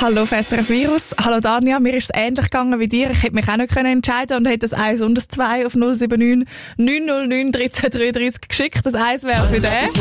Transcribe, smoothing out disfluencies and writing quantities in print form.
Hallo SRF Virus. Hallo Dania, mir ist es ähnlich gegangen wie dir. Ich hätte mich auch nicht entscheiden und hätte das 1 und das 2 auf 079 909 1333 geschickt. Das 1 wäre für den.